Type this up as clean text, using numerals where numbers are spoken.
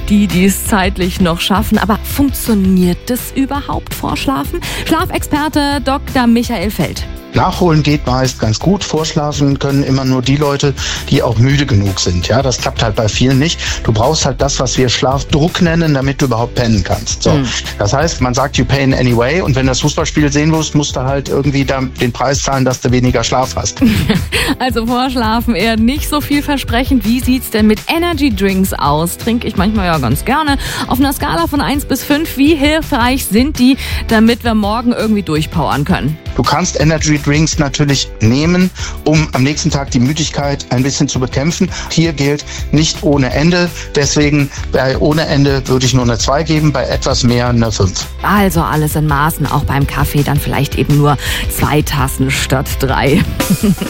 die es zeitlich noch schaffen. Aber funktioniert das überhaupt vor Schlafen? Schlafexperte Dr. Michael Feld. Nachholen geht meist ganz gut. Vorschlafen können immer nur die Leute, die auch müde genug sind. Ja, das klappt halt bei vielen nicht. Du brauchst halt das, was wir Schlafdruck nennen, damit du überhaupt pennen kannst. So. Das heißt, man sagt, you pain anyway. Und wenn du das Fußballspiel sehen willst, musst du halt irgendwie den Preis zahlen, dass du weniger Schlaf hast. Also Vorschlafen eher nicht so vielversprechend. Wie sieht's denn mit Energy Drinks aus? Trinke ich manchmal ja ganz gerne. Auf einer Skala von 1 bis 5, wie hilfreich sind die, damit wir morgen irgendwie durchpowern können? Du kannst Energy Drinks natürlich nehmen, um am nächsten Tag die Müdigkeit ein bisschen zu bekämpfen. Hier gilt nicht ohne Ende. Deswegen bei ohne Ende würde ich nur eine 2 geben, bei etwas mehr eine 5. Also alles in Maßen, auch beim Kaffee dann vielleicht eben nur 2 Tassen statt 3.